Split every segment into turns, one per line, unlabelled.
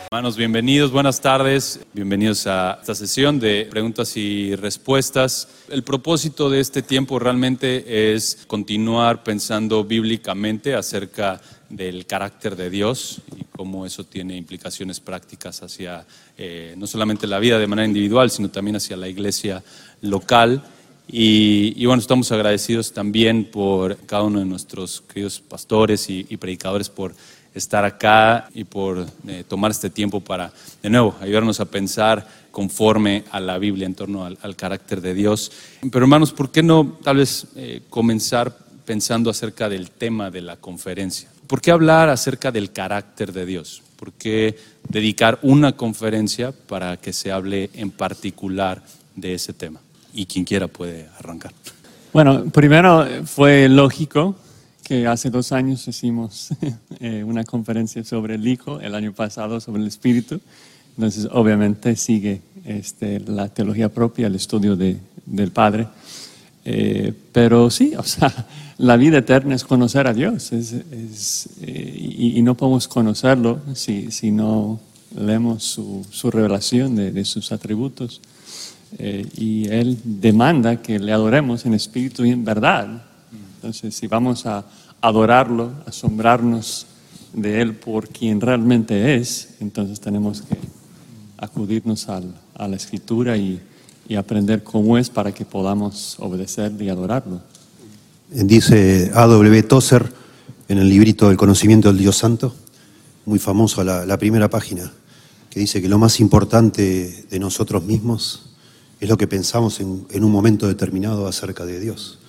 Hermanos, bienvenidos, buenas tardes, bienvenidos a esta sesión de preguntas y respuestas. El propósito de este tiempo realmente es continuar pensando bíblicamente acerca del carácter de Dios y cómo eso tiene implicaciones prácticas hacia no solamente la vida de manera individual, sino también hacia la iglesia local. Y bueno, estamos agradecidos también por cada uno de nuestros queridos pastores y predicadores por estar acá y por tomar este tiempo para, de nuevo, ayudarnos a pensar conforme a la Biblia en torno al carácter de Dios. Pero hermanos, ¿por qué no tal vez comenzar pensando acerca del tema de la conferencia? ¿Por qué hablar acerca del carácter de Dios? ¿Por qué dedicar una conferencia para que se hable en particular de ese tema? Y quien quiera puede arrancar.
Bueno, primero fue lógico que hace 2 años hicimos una conferencia sobre el Hijo, el año pasado sobre el Espíritu. Entonces, obviamente, sigue la teología propia, el estudio del Padre. Pero sí, o sea, la vida eterna es conocer a Dios. Y no podemos conocerlo si no leemos su revelación de sus atributos. Y Él demanda que le adoremos en espíritu y en verdad. Entonces, si vamos a adorarlo, asombrarnos de Él por quien realmente es, entonces tenemos que acudirnos a la Escritura y aprender cómo es para que podamos obedecerle y adorarlo.
Dice A.W. Tozer en el librito del conocimiento del Dios Santo, muy famoso, la primera página, que dice que lo más importante de nosotros mismos es lo que pensamos en un momento determinado acerca de Dios.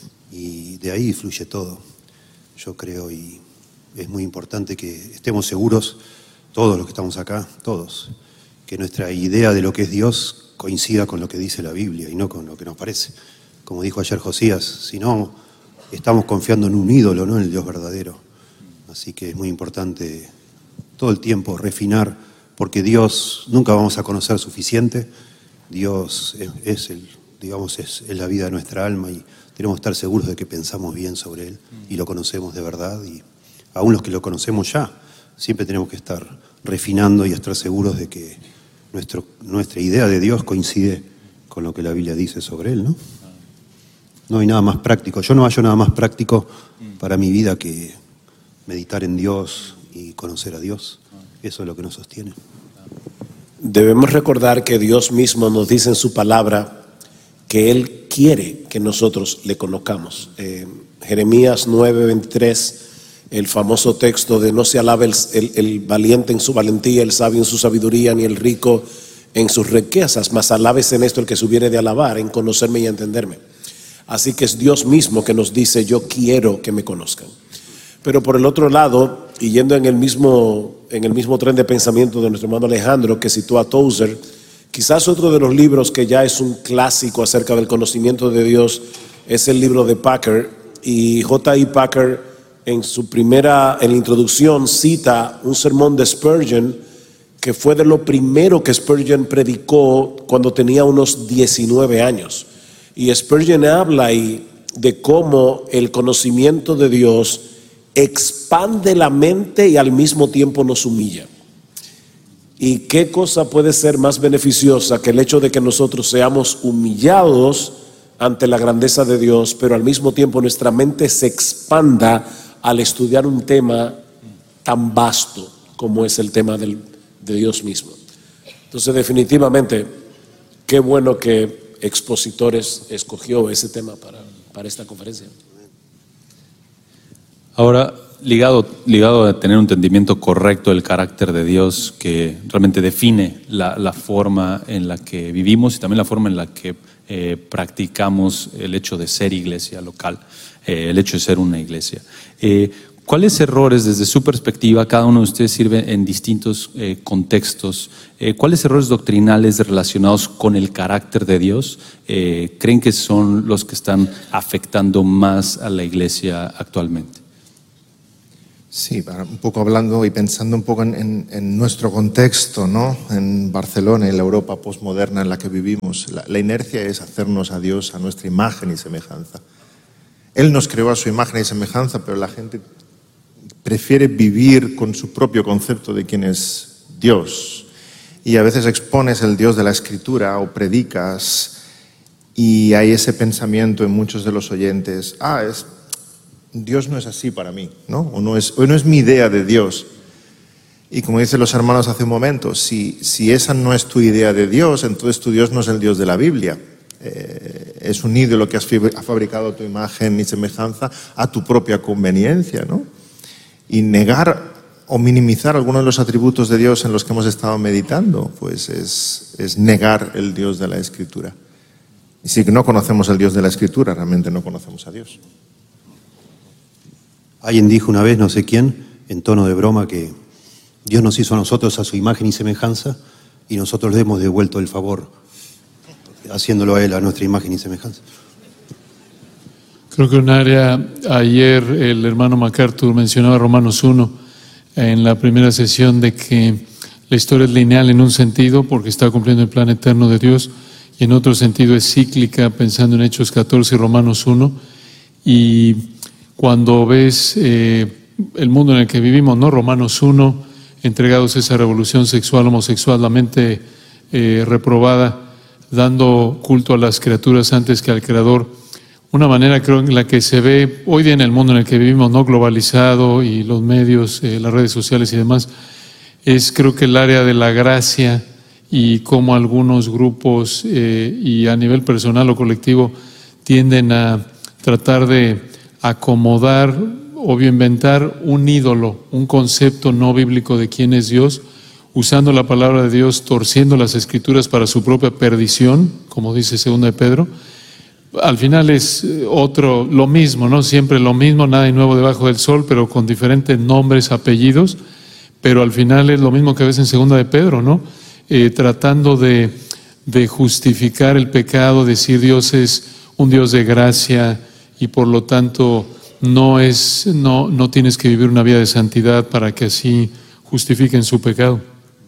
Y de ahí fluye todo, yo creo, y es muy importante que estemos seguros, todos los que estamos acá, todos, que nuestra idea de lo que es Dios coincida con lo que dice la Biblia y no con lo que nos parece. Como dijo ayer Josías, si no, estamos confiando en un ídolo, no en el Dios verdadero. Así que es muy importante todo el tiempo refinar, porque Dios nunca vamos a conocer suficiente. Dios es la vida de nuestra alma y tenemos que estar seguros de que pensamos bien sobre Él y lo conocemos de verdad. Y aún los que lo conocemos ya, siempre tenemos que estar refinando y estar seguros de que nuestra idea de Dios coincide con lo que la Biblia dice sobre Él, ¿no? No hay nada más práctico. Yo no hallo nada más práctico para mi vida que meditar en Dios y conocer a Dios. Eso es lo que nos sostiene.
Debemos recordar que Dios mismo nos dice en su palabra que Él quiere que nosotros le conozcamos. Jeremías 9:23, el famoso texto de no se alabe el valiente en su valentía, el sabio en su sabiduría, ni el rico en sus riquezas, mas alábese en esto el que se hubiere de alabar, en conocerme y entenderme. Así que es Dios mismo que nos dice, yo quiero que me conozcan. Pero por el otro lado, y yendo en el mismo tren de pensamiento de nuestro hermano Alejandro, que citó a Tozer, quizás otro de los libros que ya es un clásico acerca del conocimiento de Dios es el libro de Packer. Y J.I. Packer en la introducción cita un sermón de Spurgeon, que fue de lo primero que Spurgeon predicó cuando tenía unos 19 años. Y Spurgeon habla ahí de cómo el conocimiento de Dios expande la mente y al mismo tiempo nos humilla. ¿Y qué cosa puede ser más beneficiosa que el hecho de que nosotros seamos humillados ante la grandeza de Dios, pero al mismo tiempo nuestra mente se expanda al estudiar un tema tan vasto como es el tema de Dios mismo? Entonces, definitivamente, qué bueno que Expositores escogió ese tema para esta conferencia.
Ahora, ligado a tener un entendimiento correcto del carácter de Dios que realmente define la forma en la que vivimos y también la forma en la que practicamos el hecho de ser iglesia local, el hecho de ser una iglesia. ¿Cuáles errores, desde su perspectiva, cada uno de ustedes sirve en distintos contextos, cuáles errores doctrinales relacionados con el carácter de Dios creen que son los que están afectando más a la iglesia actualmente?
Sí, un poco hablando y pensando un poco en nuestro contexto, ¿no? En Barcelona, en la Europa posmoderna en la que vivimos, la inercia es hacernos a Dios a nuestra imagen y semejanza. Él nos creó a su imagen y semejanza, pero la gente prefiere vivir con su propio concepto de quién es Dios. Y a veces expones el Dios de la Escritura o predicas y hay ese pensamiento en muchos de los oyentes, Dios no es así para mí, ¿no? O no es mi idea de Dios. Y como dicen los hermanos hace un momento, si esa no es tu idea de Dios, entonces tu Dios no es el Dios de la Biblia. Es un ídolo que has fabricado a tu imagen y semejanza a tu propia conveniencia, ¿no? Y negar o minimizar algunos de los atributos de Dios en los que hemos estado meditando, pues es negar el Dios de la Escritura. Y si no conocemos el Dios de la Escritura, realmente no conocemos a Dios.
Alguien dijo una vez, no sé quién, en tono de broma, que Dios nos hizo a nosotros a su imagen y semejanza y nosotros le hemos devuelto el favor, haciéndolo a Él a nuestra imagen y semejanza.
Creo que un área, ayer el hermano MacArthur mencionaba Romanos 1 en la primera sesión, de que la historia es lineal en un sentido porque está cumpliendo el plan eterno de Dios, y en otro sentido es cíclica, pensando en Hechos 14 y Romanos 1. Y cuando ves el mundo en el que vivimos, ¿no? Romanos 1, entregados a esa revolución sexual, homosexual, la mente reprobada, dando culto a las criaturas antes que al Creador. Una manera, creo, en la que se ve hoy día en el mundo en el que vivimos, no globalizado, y los medios, las redes sociales y demás, es, creo que, el área de la gracia, y cómo algunos grupos y a nivel personal o colectivo tienden a tratar de acomodar o inventar un ídolo, un concepto no bíblico de quién es Dios, usando la palabra de Dios, torciendo las Escrituras para su propia perdición, como dice 2 de Pedro. Al final es lo mismo, ¿no? Siempre lo mismo, nada de nuevo debajo del sol, pero con diferentes nombres, apellidos, pero al final es lo mismo que ves en 2 de Pedro, ¿no? Tratando de justificar el pecado, decir Dios es un Dios de gracia y por lo tanto no tienes que vivir una vida de santidad para que así justifiquen su pecado.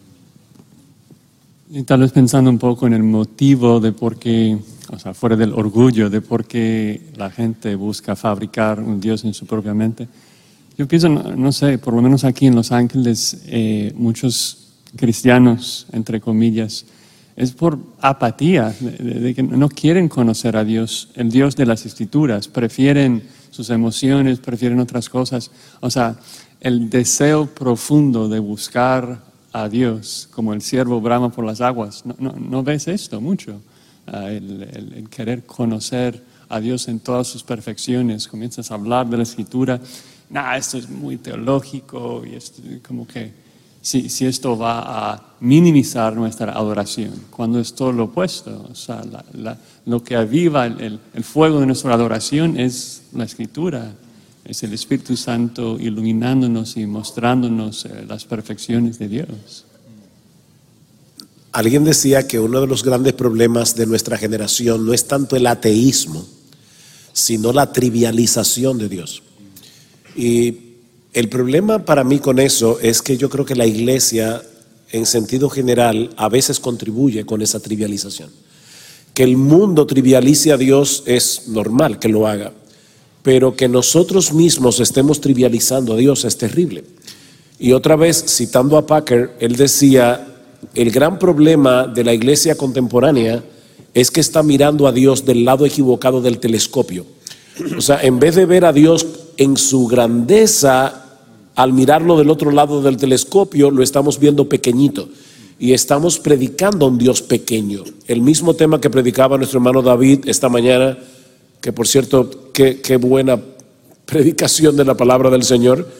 Y tal vez pensando un poco en el motivo de por qué, o sea, fuera del orgullo, de por qué la gente busca fabricar un Dios en su propia mente. Yo pienso, no sé, por lo menos aquí en Los Ángeles, muchos cristianos, entre comillas, es por apatía, de que no quieren conocer a Dios, el Dios de las Escrituras, prefieren sus emociones, prefieren otras cosas. O sea, el deseo profundo de buscar a Dios, como el ciervo brama por las aguas. No ves esto mucho. El querer conocer a Dios en todas sus perfecciones. Comienzas a hablar de la Escritura. Esto es muy teológico y esto, como que si esto va a minimizar nuestra adoración, cuando es todo lo opuesto. O sea, lo que aviva el fuego de nuestra adoración es la Escritura. Es el Espíritu Santo iluminándonos y mostrándonos las perfecciones de Dios.
Alguien decía que uno de los grandes problemas de nuestra generación no es tanto el ateísmo, sino la trivialización de Dios. Y el problema para mí con eso es que yo creo que la iglesia, en sentido general, a veces contribuye con esa trivialización. Que el mundo trivialice a Dios es normal que lo haga, pero que nosotros mismos estemos trivializando a Dios es terrible. Y otra vez, citando a Packer, él decía, el gran problema de la iglesia contemporánea es que está mirando a Dios del lado equivocado del telescopio. O sea, en vez de ver a Dios en su grandeza, al mirarlo del otro lado del telescopio, lo estamos viendo pequeñito. Y estamos predicando a un Dios pequeño. El mismo tema que predicaba nuestro hermano David esta mañana, que por cierto, qué buena predicación de la palabra del Señor.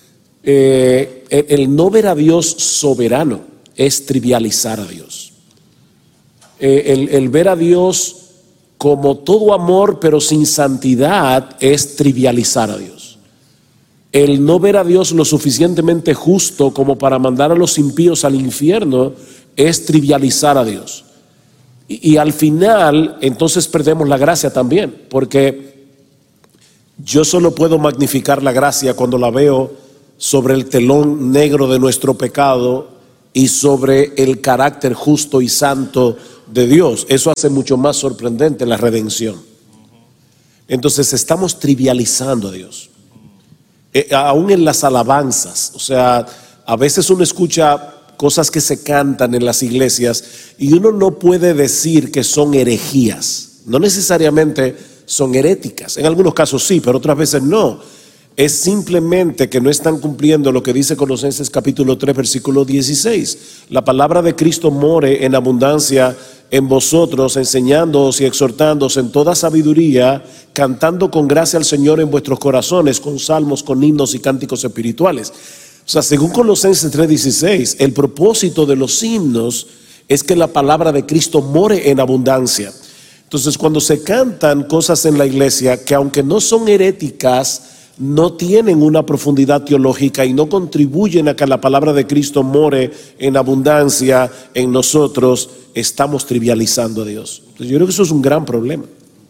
El no ver a Dios soberano es trivializar a Dios. El ver a Dios como todo amor pero sin santidad es trivializar a Dios. El no ver a Dios lo suficientemente justo como para mandar a los impíos al infierno es trivializar a Dios. Y al final, entonces perdemos la gracia también, porque yo solo puedo magnificar la gracia cuando la veo sobre el telón negro de nuestro pecado y sobre el carácter justo y santo de Dios. Eso hace mucho más sorprendente la redención. Entonces estamos trivializando a Dios. Aún en las alabanzas, o sea, a veces uno escucha cosas que se cantan en las iglesias y uno no puede decir que son herejías. No necesariamente son heréticas. En algunos casos sí, pero otras veces no. Es simplemente que no están cumpliendo lo que dice Colosenses capítulo 3, versículo 16. La palabra de Cristo more en abundancia en vosotros, enseñándoos y exhortándoos en toda sabiduría, cantando con gracia al Señor en vuestros corazones, con salmos, con himnos y cánticos espirituales. O sea, según Colosenses 3:16, el propósito de los himnos es que la palabra de Cristo more en abundancia. Entonces, cuando se cantan cosas en la iglesia que aunque no son heréticas, no tienen una profundidad teológica y no contribuyen a que la palabra de Cristo more en abundancia en nosotros, estamos trivializando a Dios. Entonces, yo creo que eso es un gran problema.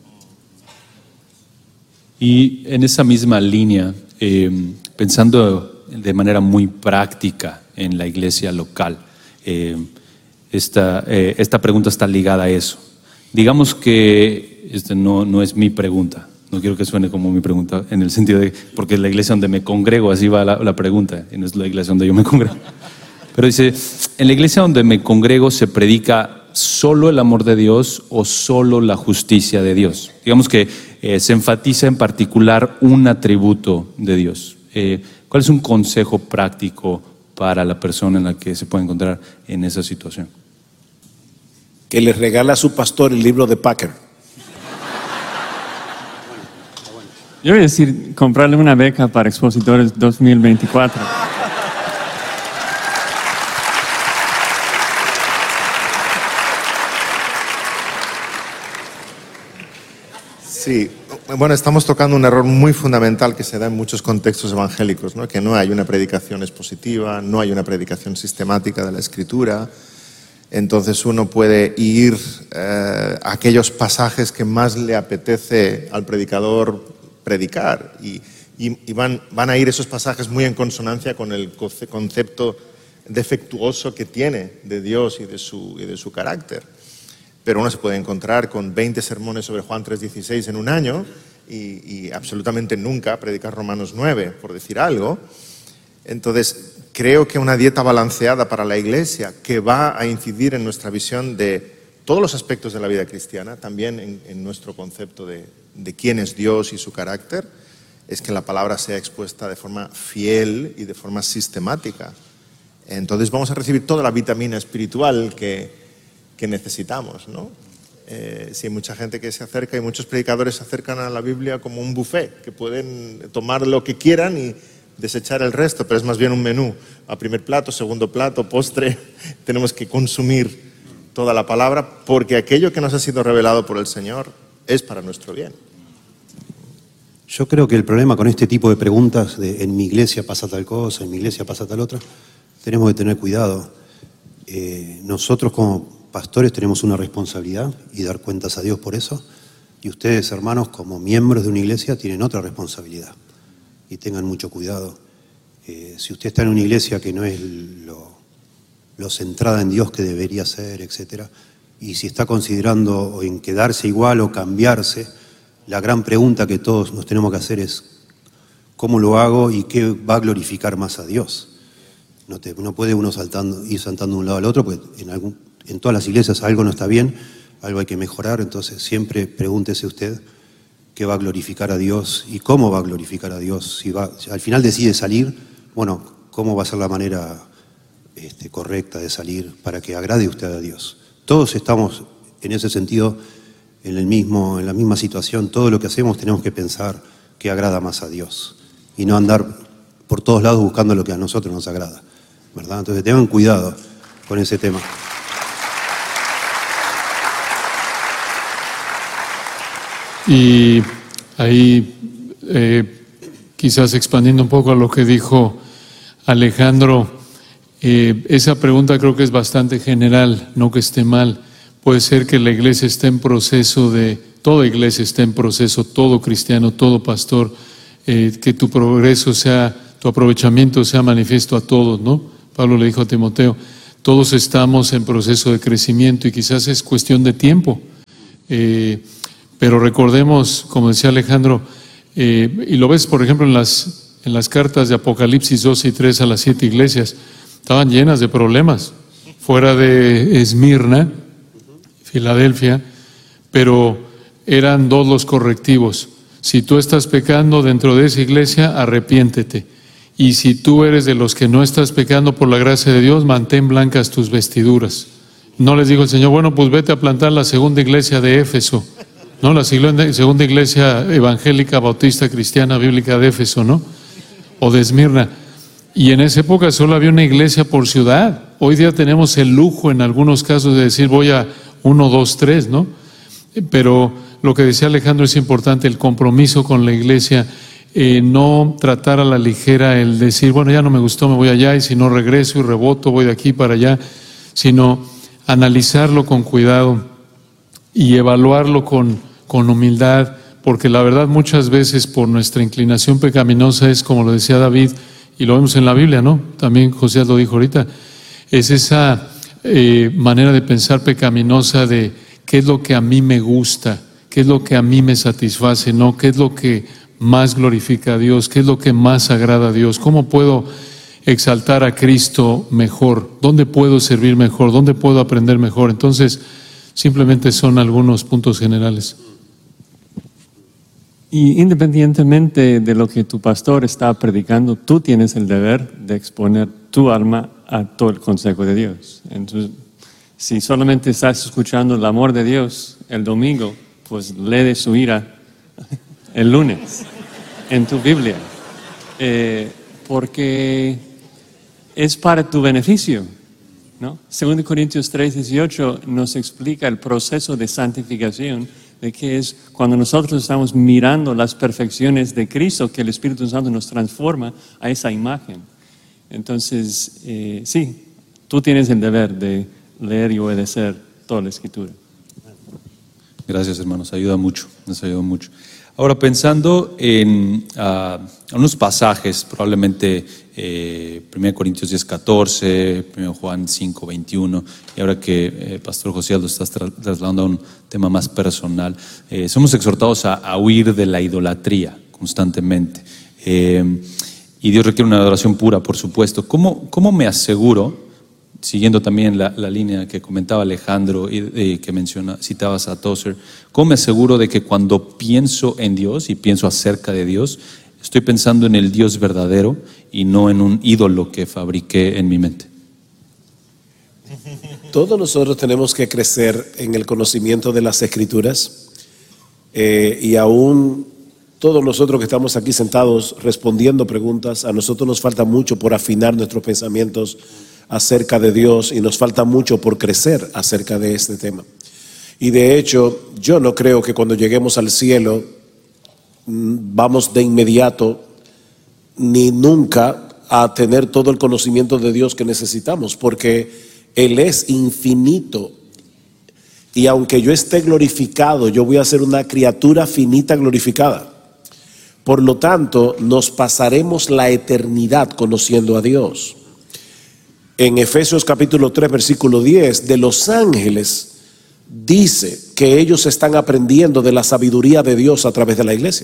Y en esa misma línea, pensando de manera muy práctica en la iglesia local, esta pregunta está ligada a eso. Digamos que no es mi pregunta. No quiero que suene como mi pregunta, en el sentido de, porque es la iglesia donde me congrego, así va la pregunta, y no es la iglesia donde yo me congrego. Pero dice, ¿en la iglesia donde me congrego se predica solo el amor de Dios o solo la justicia de Dios? Digamos que se enfatiza en particular un atributo de Dios. ¿Cuál es un consejo práctico para la persona en la que se puede encontrar en esa situación?
Que le regala a su pastor el libro de Packer.
Yo voy a decir, comprarle una beca para Expositores 2024.
Sí, bueno, estamos tocando un error muy fundamental que se da en muchos contextos evangélicos, ¿no? Que no hay una predicación expositiva, no hay una predicación sistemática de la Escritura. Entonces uno puede ir a aquellos pasajes que más le apetece al predicador predicar y van a ir esos pasajes muy en consonancia con el concepto defectuoso que tiene de Dios y de su carácter. Pero uno se puede encontrar con 20 sermones sobre Juan 3:16 en un año y absolutamente nunca predicar Romanos 9, por decir algo. Entonces, creo que una dieta balanceada para la iglesia que va a incidir en nuestra visión de todos los aspectos de la vida cristiana, también en nuestro concepto de quién es Dios y su carácter, es que la palabra sea expuesta de forma fiel y de forma sistemática. Entonces vamos a recibir toda la vitamina espiritual que necesitamos, ¿no? Si hay mucha gente que se acerca y muchos predicadores se acercan a la Biblia como un buffet, que pueden tomar lo que quieran y desechar el resto, pero es más bien un menú, a primer plato, segundo plato, postre. Tenemos que consumir toda la palabra porque aquello que nos ha sido revelado por el Señor es para nuestro bien.
Yo creo que el problema con este tipo de preguntas de en mi iglesia pasa tal cosa, en mi iglesia pasa tal otra, tenemos que tener cuidado. Nosotros como pastores tenemos una responsabilidad y dar cuentas a Dios por eso, y ustedes, hermanos, como miembros de una iglesia tienen otra responsabilidad y tengan mucho cuidado. Si usted está en una iglesia que no es lo centrada en Dios que debería ser, etcétera, y si está considerando en quedarse igual o cambiarse, la gran pregunta que todos nos tenemos que hacer es ¿cómo lo hago y qué va a glorificar más a Dios? No puede uno ir saltando de un lado al otro, porque en todas las iglesias algo no está bien, algo hay que mejorar. Entonces siempre pregúntese usted qué va a glorificar a Dios y cómo va a glorificar a Dios. Si al final decide salir, bueno, ¿cómo va a ser la manera correcta de salir para que agrade usted a Dios? Todos estamos en ese sentido en la misma situación. Todo lo que hacemos tenemos que pensar qué agrada más a Dios y no andar por todos lados buscando lo que a nosotros nos agrada, ¿verdad? Entonces tengan cuidado con ese tema.
Y ahí, quizás expandiendo un poco a lo que dijo Alejandro, esa pregunta creo que es bastante general, no que esté mal. Puede ser que la iglesia esté en proceso toda iglesia esté en proceso, todo cristiano, todo pastor, que tu progreso tu aprovechamiento sea manifiesto a todos, ¿no? Pablo le dijo a Timoteo, todos estamos en proceso de crecimiento y quizás es cuestión de tiempo. Pero recordemos, como decía Alejandro, y lo ves por ejemplo en las cartas de Apocalipsis 12 y 3 a las 7 iglesias, estaban llenas de problemas, fuera de Esmirna, Filadelfia, pero eran dos los correctivos. Si tú estás pecando dentro de esa iglesia, arrepiéntete. Y si tú eres de los que no estás pecando por la gracia de Dios, mantén blancas tus vestiduras. No les dijo el Señor, bueno, pues vete a plantar la segunda iglesia de Éfeso, ¿no? La segunda iglesia evangélica, bautista, cristiana, bíblica de Éfeso, ¿no? O de Esmirna. Y en esa época solo había una iglesia por ciudad. Hoy día tenemos el lujo en algunos casos de decir voy a 1, 2, 3, ¿no? Pero lo que decía Alejandro es importante, el compromiso con la iglesia, no tratar a la ligera el decir, bueno, ya no me gustó, me voy allá, y si no regreso y reboto, voy de aquí para allá, sino analizarlo con cuidado y evaluarlo con humildad, porque la verdad muchas veces por nuestra inclinación pecaminosa es como lo decía David, y lo vemos en la Biblia, ¿no? También José lo dijo ahorita, es esa manera de pensar pecaminosa de qué es lo que a mí me gusta, qué es lo que a mí me satisface, ¿no? ¿Qué es lo que más glorifica a Dios? ¿Qué es lo que más agrada a Dios? ¿Cómo puedo exaltar a Cristo mejor? ¿Dónde puedo servir mejor? ¿Dónde puedo aprender mejor? Entonces, simplemente son algunos puntos generales.
Y independientemente de lo que tu pastor está predicando, tú tienes el deber de exponer tu alma a todo el consejo de Dios. Entonces, si solamente estás escuchando el amor de Dios el domingo, pues lee de su ira el lunes en tu Biblia, porque es para tu beneficio, ¿no? 2 Corintios 3:18 nos explica el proceso de santificación, de que es cuando nosotros estamos mirando las perfecciones de Cristo, que el Espíritu Santo nos transforma a esa imagen. Entonces, sí, tú tienes el deber de leer y obedecer toda la Escritura.
Gracias, hermanos, ayuda mucho, nos ayuda mucho. Ahora, pensando en unos pasajes, probablemente 1 Corintios 10:14, 1 Juan 5:21, y ahora que Pastor José lo estás trasladando a un tema más personal, somos exhortados a huir de la idolatría constantemente. Y Dios requiere una adoración pura, por supuesto. ¿Cómo me aseguro, siguiendo también la línea que comentaba Alejandro y que citabas a Tozer, cómo me aseguro de que cuando pienso en Dios y pienso acerca de Dios, estoy pensando en el Dios verdadero y no en un ídolo que fabriqué en mi mente?
Todos nosotros tenemos que crecer en el conocimiento de las Escrituras, y aún todos nosotros que estamos aquí sentados respondiendo preguntas, a nosotros nos falta mucho por afinar nuestros pensamientos acerca de Dios, y nos falta mucho por crecer acerca de este tema. Y de hecho, yo no creo que cuando lleguemos al cielo vamos de inmediato ni nunca a tener todo el conocimiento de Dios que necesitamos, porque Él es infinito, y aunque yo esté glorificado, yo voy a ser una criatura finita glorificada. Por lo tanto, nos pasaremos la eternidad conociendo a Dios. En Efesios capítulo 3, versículo 10, de los ángeles dice que ellos están aprendiendo de la sabiduría de Dios a través de la iglesia.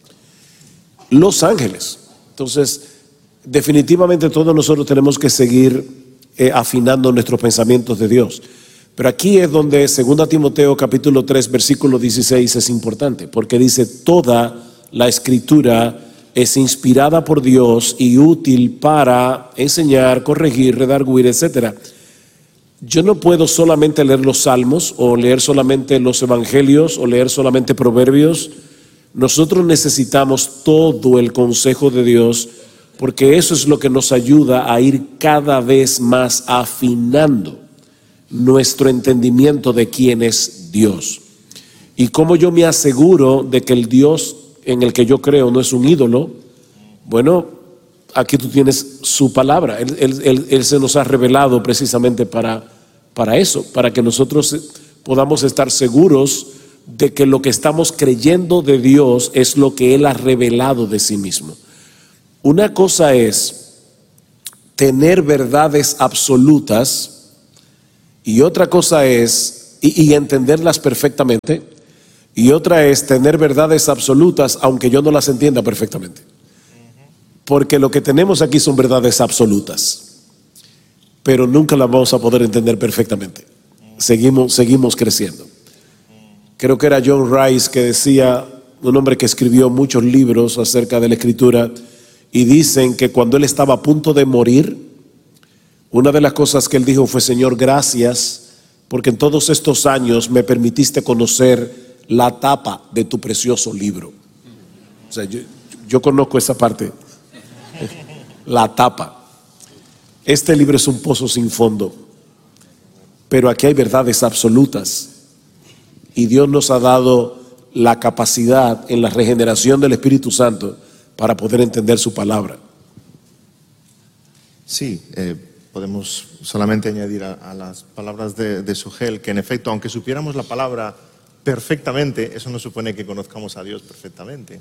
Los ángeles. Entonces, definitivamente todos nosotros tenemos que seguir afinando nuestros pensamientos de Dios. Pero aquí es donde 2 Timoteo capítulo 3, versículo 16 es importante, porque dice: toda la escritura es inspirada por Dios y útil para enseñar, corregir, redarguir, etc. Yo no puedo solamente leer los salmos, o leer solamente los evangelios, o leer solamente proverbios. Nosotros necesitamos todo el consejo de Dios, porque eso es lo que nos ayuda a ir cada vez más afinando nuestro entendimiento de quién es Dios. Y cómo yo me aseguro de que el Dios en el que yo creo no es un ídolo. Bueno, aquí tú tienes su palabra. Él se nos ha revelado precisamente para eso, para que nosotros podamos estar seguros de que lo que estamos creyendo de Dios es lo que Él ha revelado de sí mismo. Una cosa es tener verdades absolutas, y otra cosa es y entenderlas perfectamente. Y otra es tener verdades absolutas aunque yo no las entienda perfectamente. Porque lo que tenemos aquí son verdades absolutas. pero nunca la vamos a poder entender perfectamente. Seguimos creciendo. Creo que era John Rice que decía, un hombre que escribió muchos libros acerca de la Escritura, y dicen que cuando él estaba a punto de morir, una de las cosas que él dijo fue: Señor, gracias, porque en todos estos años me permitiste conocer la tapa de tu precioso libro. O sea, yo conozco esa parte. La tapa. Este libro es un pozo sin fondo, pero aquí hay verdades absolutas, y Dios nos ha dado la capacidad en la regeneración del Espíritu Santo para poder entender su palabra.
Sí, podemos solamente añadir a las palabras de Sugel que en efecto, aunque supiéramos la palabra perfectamente, eso no supone que conozcamos a Dios perfectamente.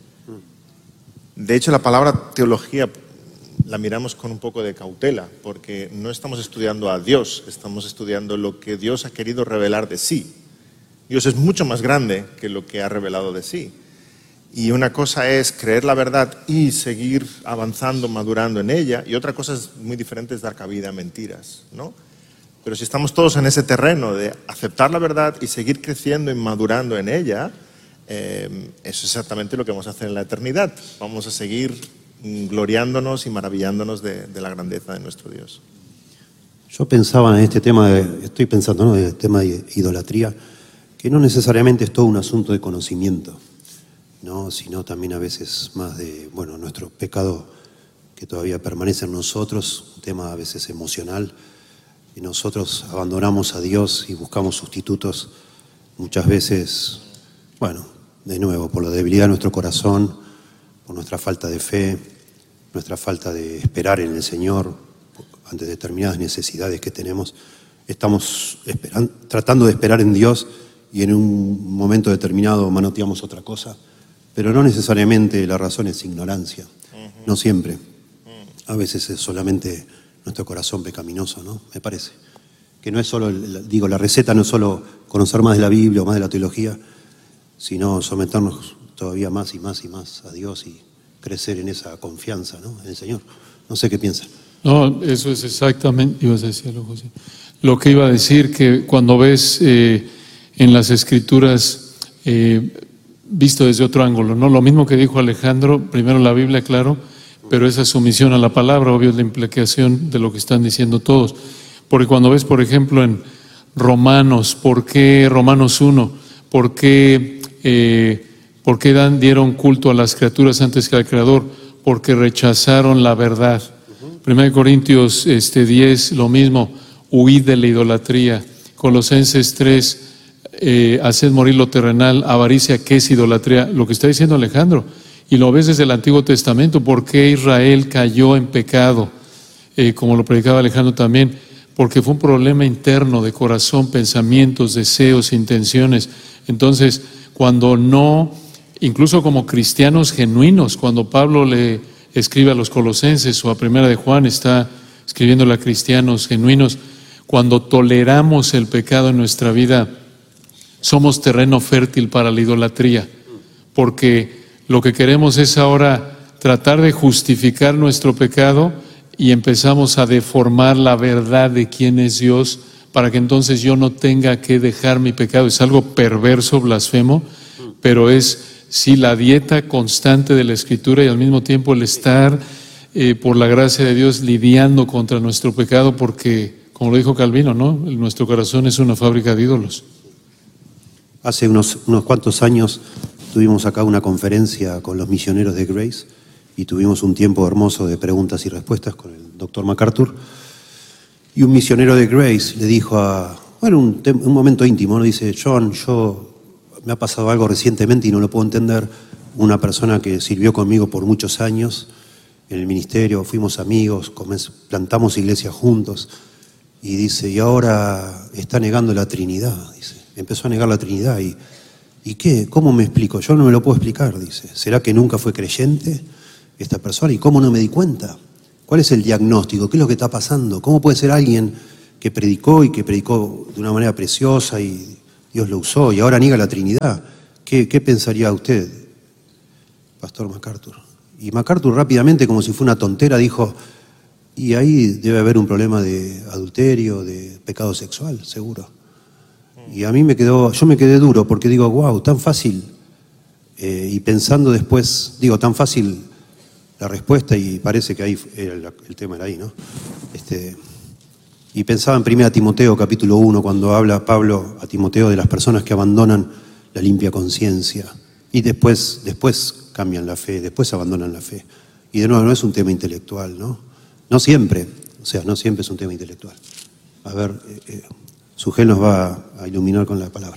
De hecho, la palabra teología la miramos con un poco de cautela, porque no estamos estudiando a Dios, estamos estudiando lo que Dios ha querido revelar de sí. Dios es mucho más grande que lo que ha revelado de sí. Y una cosa es creer la verdad y seguir avanzando, madurando en ella, y otra cosa es muy diferente, es dar cabida a mentiras, ¿no? Pero si estamos todos en ese terreno de aceptar la verdad y seguir creciendo y madurando en ella, eso es exactamente lo que vamos a hacer en la eternidad. Vamos a seguir gloriándonos y maravillándonos de la grandeza de nuestro Dios.
Yo pensaba en este tema, estoy pensando, ¿no?, en el tema de idolatría, que no necesariamente es todo un asunto de conocimiento, ¿no?, sino también a veces más de, nuestro pecado que todavía permanece en nosotros, un tema a veces emocional, y nosotros abandonamos a Dios y buscamos sustitutos muchas veces, de nuevo, por la debilidad de nuestro corazón, por nuestra falta de fe, nuestra falta de esperar en el Señor ante determinadas necesidades que tenemos. Estamos tratando de esperar en Dios y en un momento determinado manoteamos otra cosa, pero no necesariamente la razón es ignorancia, no siempre. A veces es solamente nuestro corazón pecaminoso, ¿no? Me parece. Que no es solo, la receta no es solo conocer más de la Biblia o más de la teología, sino someternos todavía más y más y más a Dios y crecer en esa confianza, ¿no?, en el Señor. No sé qué piensan.
No, eso es exactamente, ibas a decirlo, José. Lo que iba a decir, que cuando ves en las Escrituras visto desde otro ángulo, ¿no? Lo mismo que dijo Alejandro, primero la Biblia, claro, pero esa sumisión a la palabra, obvio, es la implicación de lo que están diciendo todos. Porque cuando ves, por ejemplo, en Romanos, ¿por qué Romanos 1? ¿Por qué dieron culto a las criaturas antes que al Creador? Porque rechazaron la verdad. 1 Corintios 10, lo mismo, huid de la idolatría. Colosenses 3, haced morir lo terrenal, avaricia, ¿qué es idolatría? Lo que está diciendo Alejandro. Y lo ves desde el Antiguo Testamento, ¿por qué Israel cayó en pecado? Como lo predicaba Alejandro también, porque fue un problema interno de corazón, pensamientos, deseos, intenciones. Entonces, cuando no, incluso como cristianos genuinos, cuando Pablo le escribe a los Colosenses o a Primera de Juan, está escribiéndole a cristianos genuinos, cuando toleramos el pecado en nuestra vida, somos terreno fértil para la idolatría, porque lo que queremos es ahora tratar de justificar nuestro pecado y empezamos a deformar la verdad de quién es Dios para que entonces yo no tenga que dejar mi pecado. Es algo perverso, blasfemo, pero es sí la dieta constante de la Escritura y al mismo tiempo el estar por la gracia de Dios lidiando contra nuestro pecado, porque como lo dijo Calvino, ¿no?, nuestro corazón es una fábrica de ídolos.
Hace unos cuantos años tuvimos acá una conferencia con los misioneros de Grace y tuvimos un tiempo hermoso de preguntas y respuestas con el doctor MacArthur. Y un misionero de Grace le dijo un momento íntimo, ¿no? Dice: John, me ha pasado algo recientemente y no lo puedo entender. Una persona que sirvió conmigo por muchos años en el ministerio, fuimos amigos, plantamos iglesias juntos, y dice, y ahora está negando la Trinidad. Dice, empezó a negar la Trinidad. ¿Y qué? ¿Cómo me explico? Yo no me lo puedo explicar, dice. ¿Será que nunca fue creyente esta persona? ¿Y cómo no me di cuenta? ¿Cuál es el diagnóstico? ¿Qué es lo que está pasando? ¿Cómo puede ser alguien que predicó de una manera preciosa y Dios lo usó y ahora niega la Trinidad? ¿Qué pensaría usted, Pastor MacArthur? Y MacArthur rápidamente, como si fuera una tontera, dijo: Y ahí debe haber un problema de adulterio, de pecado sexual, seguro. Y a mí yo me quedé duro porque digo, wow, tan fácil. Y pensando después, digo, tan fácil la respuesta y parece que ahí el tema era ahí, ¿no? Y pensaba en 1 Timoteo capítulo 1 cuando habla Pablo a Timoteo de las personas que abandonan la limpia conciencia y después cambian la fe, después abandonan la fe. Y de nuevo, no es un tema intelectual, ¿no? No siempre es un tema intelectual. A ver, Sugel nos va a iluminar con la palabra.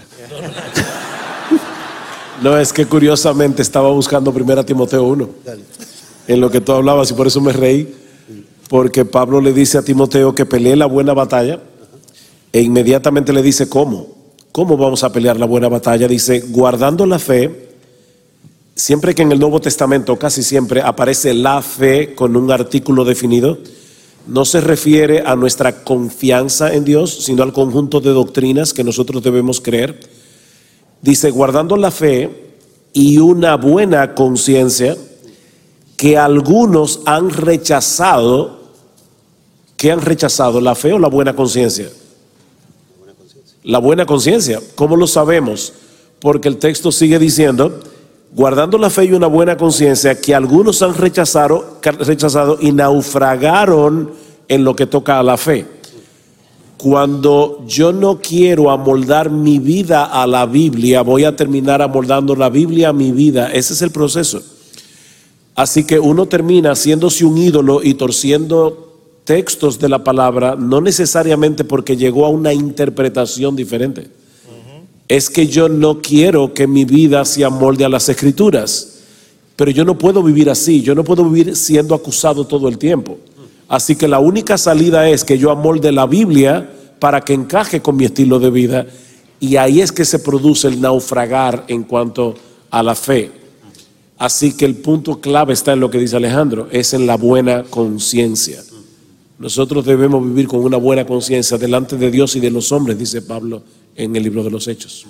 No, es que curiosamente estaba buscando 1 Timoteo 1.
Dale.
En lo que tú hablabas y por eso me reí, porque Pablo le dice a Timoteo que pelee la buena batalla e inmediatamente le dice ¿cómo vamos a pelear la buena batalla? Dice, guardando la fe. Siempre que en el Nuevo Testamento casi siempre aparece la fe con un artículo definido, no se refiere a nuestra confianza en Dios, sino al conjunto de doctrinas que nosotros debemos creer. Dice, guardando la fe y una buena conciencia, que algunos han rechazado. ¿Qué han rechazado? ¿La fe o la buena conciencia? La buena conciencia. ¿Cómo lo sabemos? Porque el texto sigue diciendo, guardando la fe y una buena conciencia, que algunos han rechazado y naufragaron en lo que toca a la fe. Cuando yo no quiero amoldar mi vida a la Biblia, voy a terminar amoldando la Biblia a mi vida. Ese es el proceso. Así que uno termina haciéndose un ídolo y torciendo textos de la palabra, no necesariamente porque llegó a una interpretación diferente. Es que yo no quiero que mi vida se amolde a las Escrituras, pero yo no puedo vivir así, yo no puedo vivir siendo acusado todo el tiempo. Así que la única salida es que yo amolde la Biblia para que encaje con mi estilo de vida, y ahí es que se produce el naufragar en cuanto a la fe. Así que el punto clave está en lo que dice Alejandro, es en la buena conciencia. Nosotros debemos vivir con una buena conciencia delante de Dios y de los hombres, dice Pablo en el libro de los Hechos.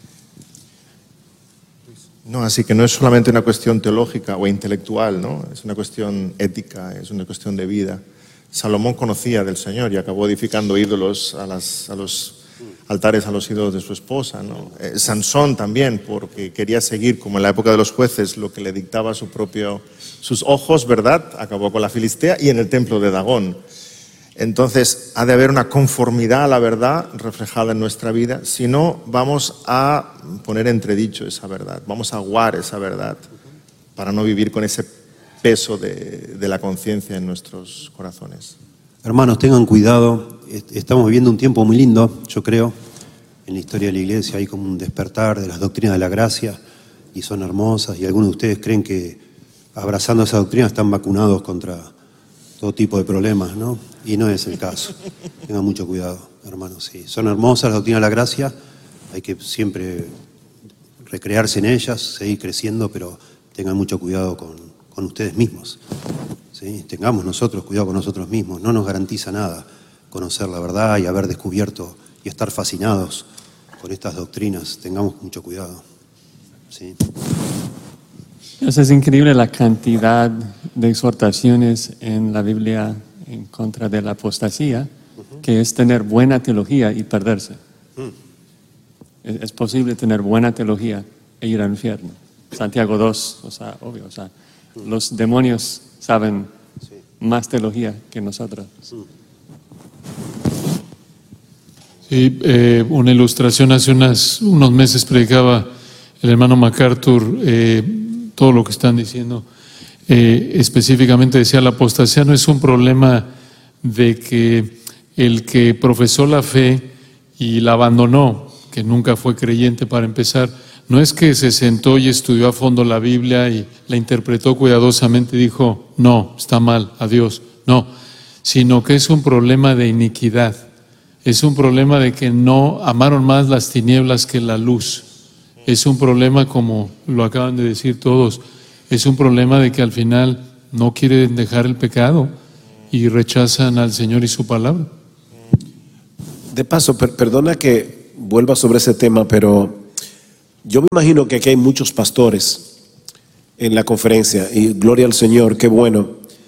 No, así que no es solamente una cuestión teológica o intelectual, ¿no? Es una cuestión ética, es una cuestión de vida. Salomón conocía del Señor y acabó edificando ídolos a los altares a los ídolos de su esposa, ¿no? Sansón también, porque quería seguir, como en la época de los jueces, lo que le dictaba sus ojos, ¿verdad? Acabó con la Filistea y en el templo de Dagón. Entonces, ha de haber una conformidad a la verdad reflejada en nuestra vida, si no, vamos a poner entredicho esa verdad, vamos a aguar esa verdad para no vivir con ese peso de la conciencia en nuestros corazones.
Hermanos, tengan cuidado, estamos viviendo un tiempo muy lindo, yo creo, en la historia de la iglesia hay como un despertar de las doctrinas de la gracia y son hermosas, y algunos de ustedes creen que abrazando esa doctrina están vacunados contra todo tipo de problemas, ¿no? Y no es el caso. Tengan mucho cuidado, hermanos. Sí, son hermosas las doctrinas de la gracia, hay que siempre recrearse en ellas, seguir creciendo, pero tengan mucho cuidado con ustedes mismos. ¿Sí? Tengamos nosotros cuidado con nosotros mismos. No nos garantiza nada conocer la verdad y haber descubierto y estar fascinados con estas doctrinas. Tengamos mucho cuidado. ¿Sí?
Es increíble la cantidad de exhortaciones en la Biblia en contra de la apostasía, que es tener buena teología y perderse. Es posible tener buena teología e ir al infierno. Santiago 2, obvio, los demonios saben más teología que nosotros.
Sí, una ilustración, hace unos meses predicaba el hermano MacArthur todo lo que están diciendo. Específicamente decía, la apostasía no es un problema de que el que profesó la fe y la abandonó, que nunca fue creyente para empezar, no es que se sentó y estudió a fondo la Biblia y la interpretó cuidadosamente y dijo, no, está mal, adiós. No, sino que es un problema de iniquidad. Es un problema de que no amaron más las tinieblas que la luz. Es un problema, como lo acaban de decir todos, es un problema de que al final no quieren dejar el pecado y rechazan al Señor y su palabra.
De paso, perdona que vuelva sobre ese tema, pero yo me imagino que aquí hay muchos pastores en la conferencia y gloria al Señor, qué bueno,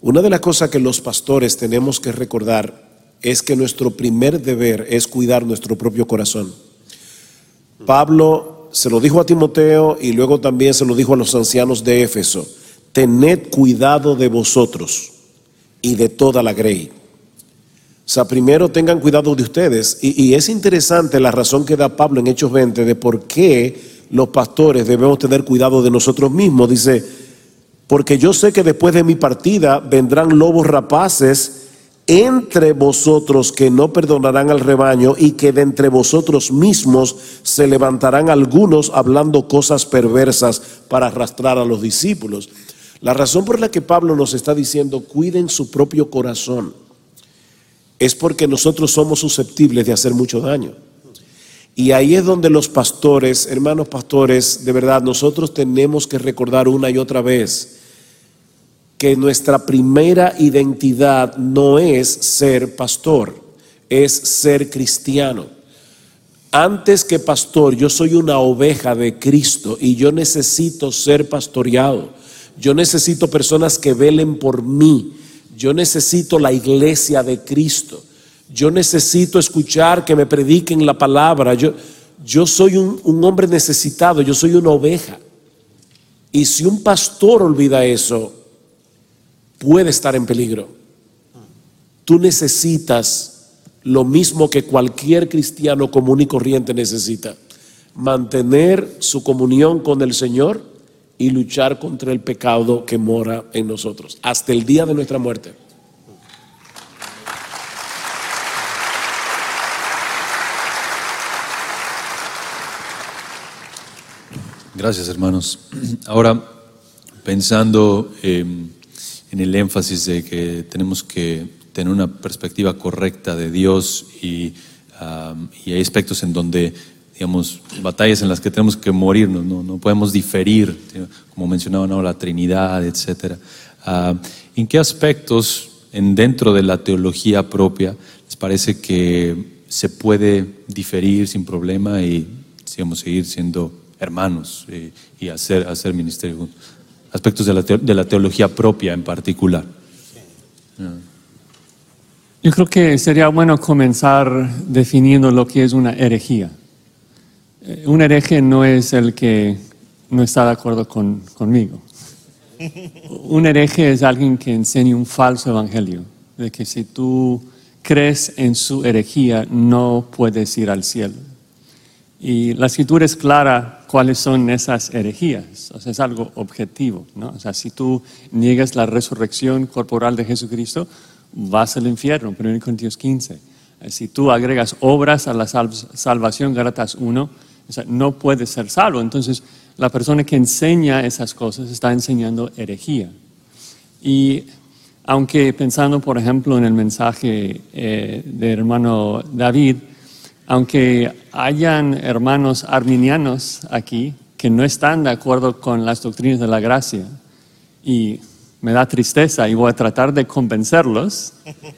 Una de las cosas que los pastores tenemos que recordar es que nuestro primer deber es cuidar nuestro propio corazón. Pablo se lo dijo a Timoteo y luego también se lo dijo a los ancianos de Éfeso: tened cuidado de vosotros y de toda la grey. O sea, primero tengan cuidado de ustedes. Y es interesante la razón que da Pablo en Hechos 20 de por qué los pastores debemos tener cuidado de nosotros mismos. Dice: porque yo sé que después de mi partida vendrán lobos rapaces entre vosotros que no perdonarán al rebaño, y que de entre vosotros mismos se levantarán algunos hablando cosas perversas para arrastrar a los discípulos. La razón por la que Pablo nos está diciendo cuiden su propio corazón es porque nosotros somos susceptibles de hacer mucho daño. Y ahí es donde los pastores, hermanos pastores, de verdad nosotros tenemos que recordar una y otra vez que nuestra primera identidad no es ser pastor, es ser cristiano. Antes que pastor, yo soy una oveja de Cristo y yo necesito ser pastoreado. Yo necesito personas que velen por mí. Yo necesito la iglesia de Cristo. Yo necesito escuchar que me prediquen la palabra. Yo soy un hombre necesitado, yo soy una oveja. Y si un pastor olvida eso, puede estar en peligro. Tú necesitas lo mismo que cualquier cristiano común y corriente necesita: mantener su comunión con el Señor y luchar contra el pecado que mora en nosotros hasta el día de nuestra muerte.
Gracias, hermanos. Ahora, pensando en el énfasis de que tenemos que tener una perspectiva correcta de Dios y hay aspectos en donde, digamos, batallas en las que tenemos que morirnos, no podemos diferir, como mencionaban ahora, la Trinidad, etc. ¿En qué aspectos dentro de la teología propia les parece que se puede diferir sin problema y, digamos, seguir siendo hermanos y hacer ministerio juntos? Aspectos de la teología propia en particular.
Yo creo que sería bueno comenzar definiendo lo que es una herejía. Un hereje no es el que no está de acuerdo conmigo. Un hereje es alguien que enseña un falso evangelio, de que si tú crees en su herejía no puedes ir al cielo. Y la Escritura es clara cuáles son esas herejías. O sea, es algo objetivo, ¿no? O sea, si tú niegas la resurrección corporal de Jesucristo, vas al infierno, 1 Corintios 15. Si tú agregas obras a la salvación, Gálatas 1, o sea, no puedes ser salvo. Entonces, la persona que enseña esas cosas está enseñando herejía. Y aunque pensando, por ejemplo, en el mensaje del hermano David, aunque hayan hermanos arminianos aquí que no están de acuerdo con las doctrinas de la gracia, y me da tristeza y voy a tratar de convencerlos,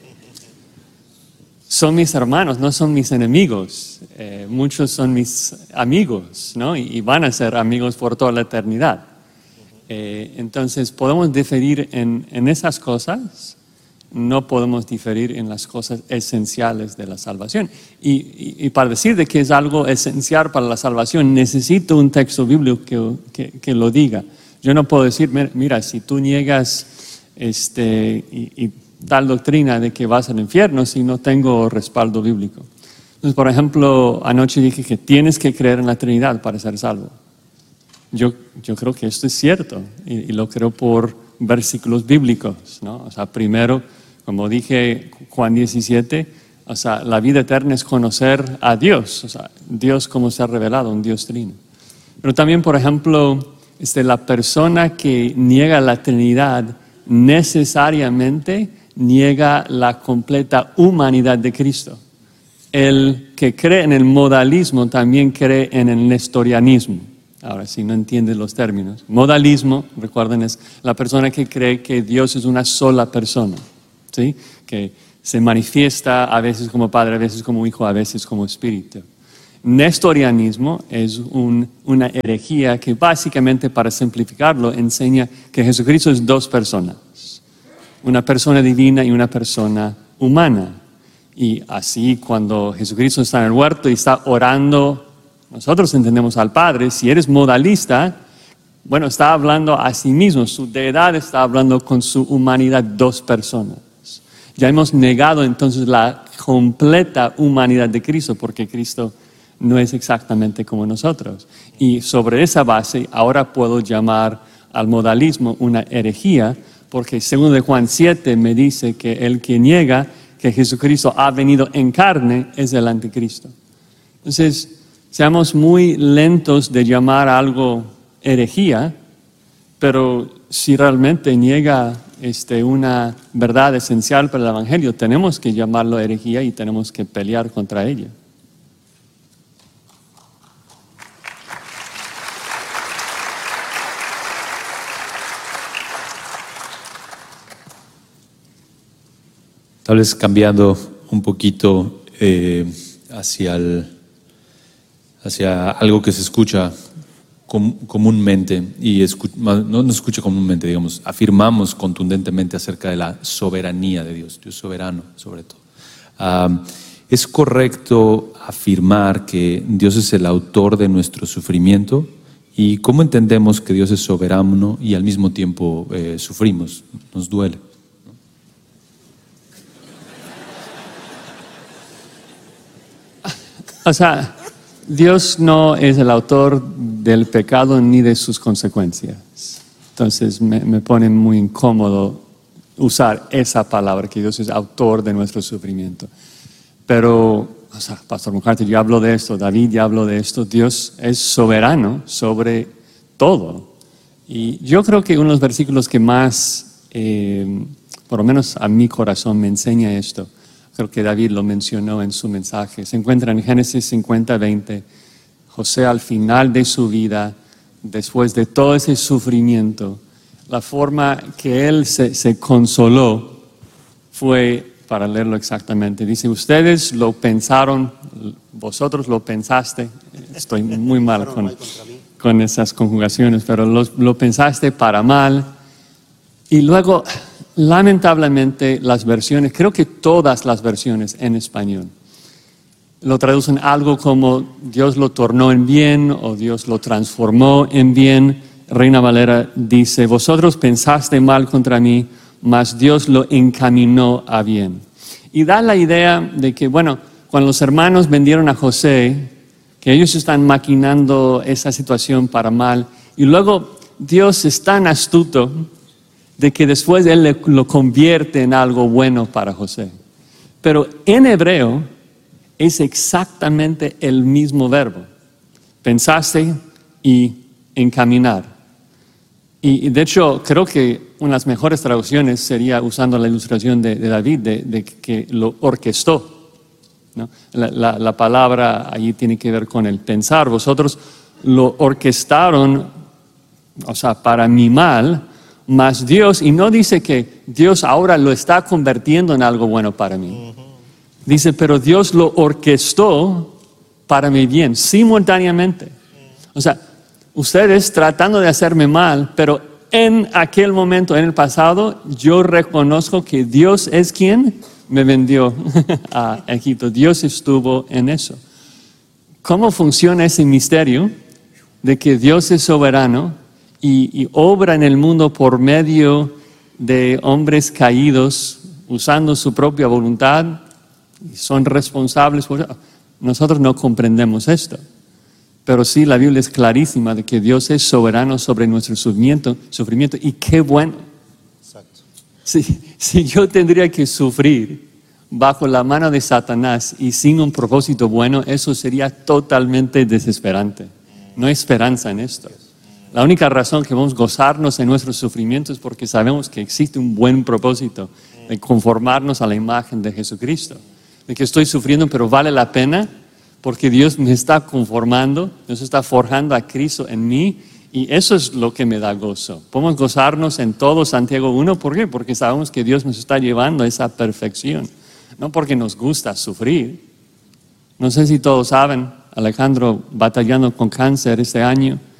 son mis hermanos, no son mis enemigos. Muchos son mis amigos, ¿no? Y van a ser amigos por toda la eternidad. Entonces podemos diferir en esas cosas, no podemos diferir en las cosas esenciales de la salvación. Y para decir de que es algo esencial para la salvación, necesito un texto bíblico que lo diga. Yo no puedo decir, mira, si tú niegas y tal doctrina de que vas al infierno, si no tengo respaldo bíblico. Entonces, por ejemplo, anoche dije que tienes que creer en la Trinidad para ser salvo. Yo creo que esto es cierto y lo creo por versículos bíblicos, ¿no? O sea, primero, como dije, Juan 17, o sea, la vida eterna es conocer a Dios, o sea, Dios como se ha revelado, un Dios trino. Pero también, por ejemplo, la persona que niega la Trinidad necesariamente niega la completa humanidad de Cristo. El que cree en el modalismo también cree en el nestorianismo. Ahora, si no entiendes los términos. Modalismo, recuerden, es la persona que cree que Dios es una sola persona, ¿sí? Que se manifiesta a veces como Padre, a veces como Hijo, a veces como Espíritu. Nestorianismo es una herejía que básicamente, para simplificarlo, enseña que Jesucristo es dos personas. una persona divina y una persona humana. Y así cuando Jesucristo está en el huerto y está orando, nosotros entendemos al Padre. Si eres modalista, bueno, está hablando a sí mismo. Su deidad está hablando con su humanidad, dos personas. Ya hemos negado entonces la completa humanidad de Cristo, porque Cristo no es exactamente como nosotros. Y sobre esa base, ahora puedo llamar al modalismo una herejía, porque según de Juan 7 me dice que el que niega que Jesucristo ha venido en carne es el anticristo. Entonces, seamos muy lentos de llamar a algo herejía, pero si realmente niega una verdad esencial para el Evangelio, tenemos que llamarlo herejía y tenemos que pelear contra ella.
Tal vez cambiando un poquito hacia algo que se escucha comúnmente, y no se escucha comúnmente, digamos, afirmamos contundentemente acerca de la soberanía de Dios, Dios soberano sobre todo. ¿Es correcto afirmar que Dios es el autor de nuestro sufrimiento? ¿Y cómo entendemos que Dios es soberano y al mismo tiempo sufrimos, nos duele?
O sea, Dios no es el autor del pecado ni de sus consecuencias. Entonces me pone muy incómodo usar esa palabra, que Dios es autor de nuestro sufrimiento. Pero, o sea, Pastor McCarthy, yo hablo de esto, David ya habló de esto, Dios es soberano sobre todo. Y yo creo que uno de los versículos que más, por lo menos a mi corazón, me enseña esto, creo que David lo mencionó en su mensaje, se encuentra en Génesis 50:20. José al final de su vida, después de todo ese sufrimiento, la forma que él se consoló fue, para leerlo exactamente, dice, ustedes lo pensaron, vosotros lo pensaste, estoy muy mal con esas conjugaciones, pero lo pensaste para mal. Y luego, lamentablemente, las versiones, creo que todas las versiones en español, lo traducen algo como Dios lo tornó en bien o Dios lo transformó en bien. Reina Valera dice, vosotros pensaste mal contra mí, mas Dios lo encaminó a bien. Y da la idea de que, bueno, cuando los hermanos vendieron a José, que ellos están maquinando esa situación para mal, y luego Dios es tan astuto de que después Él lo convierte en algo bueno para José. Pero en hebreo es exactamente el mismo verbo. Pensaste y encaminar. Y de hecho, creo que una de las mejores traducciones sería usando la ilustración de David, de que lo orquestó, ¿no? La palabra allí tiene que ver con el pensar. Vosotros lo orquestaron, o sea, para mi mal, mas Dios, y no dice que Dios ahora lo está convirtiendo en algo bueno para mí. Dice, pero Dios lo orquestó para mi bien, simultáneamente. O sea, ustedes tratando de hacerme mal, pero en aquel momento, en el pasado, yo reconozco que Dios es quien me vendió a Egipto. Dios estuvo en eso. ¿Cómo funciona ese misterio de que Dios es soberano y obra en el mundo por medio de hombres caídos, usando su propia voluntad, y son responsables por eso? Nosotros no comprendemos esto. Pero sí, la Biblia es clarísima de que Dios es soberano sobre nuestro sufrimiento, y qué bueno.
Exacto.
Si yo tendría que sufrir bajo la mano de Satanás y sin un propósito bueno, eso sería totalmente desesperante. No hay esperanza en esto. La única razón que vamos a gozarnos en nuestro sufrimiento es porque sabemos que existe un buen propósito de conformarnos a la imagen de Jesucristo. De que estoy sufriendo, pero vale la pena porque Dios me está conformando, Dios está forjando a Cristo en mí, y eso es lo que me da gozo. Podemos gozarnos en todo Santiago 1, ¿por qué? Porque sabemos que Dios nos está llevando a esa perfección, no porque nos gusta sufrir. No sé si todos saben, Alejandro batallando con cáncer este año,